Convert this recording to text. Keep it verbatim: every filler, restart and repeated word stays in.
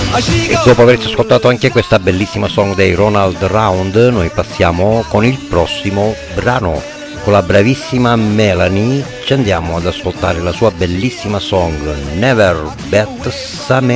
E dopo averci ascoltato anche questa bellissima song dei Ronald Round, noi passiamo con il prossimo brano. Con la bravissima Melanie ci andiamo ad ascoltare la sua bellissima song Never Bet Same